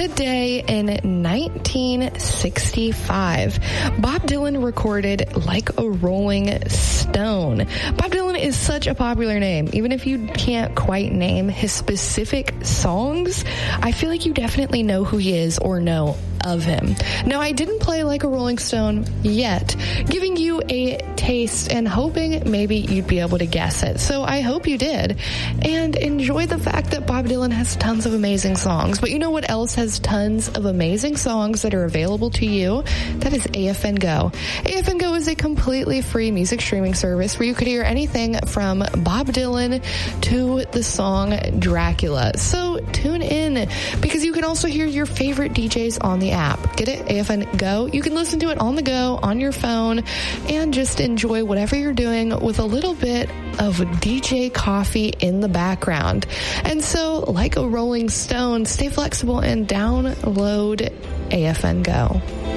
today in 1965, Bob Dylan recorded Like a Rolling Stone. Bob Dylan is such a popular name. Even if you can't quite name his specific songs, I feel like you definitely know who he is or know of him. Now, I didn't play Like a Rolling Stone yet, giving you a taste and hoping maybe you'd be able to guess it. So I hope you did, and enjoy the fact that Bob Dylan has tons of amazing songs. But you know what else has tons of amazing songs that are available to you? That is AFN Go. AFN Go is a completely free music streaming service where you could hear anything from Bob Dylan to the song Dracula. So tune in, because you can also hear your favorite DJs on the app. Get it? AFN Go. You can listen to it on the go, on your phone, and just enjoy whatever you're doing with a little bit of DJ coffee in the background. And so, like a Rolling Stone, stay flexible and download AFN Go.